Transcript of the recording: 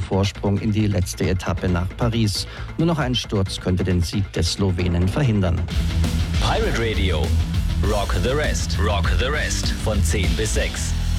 Vorsprung in die letzte Etappe nach Paris. Nur noch ein Sturz könnte den Sieg des Slowenen verhindern. Pirate Radio. Rock the Rest. Rock the Rest. Von 10 bis 6.